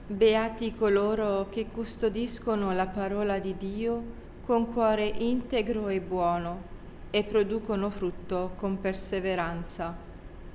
Beati coloro che custodiscono la parola di Dio con cuore integro e buono e producono frutto con perseveranza.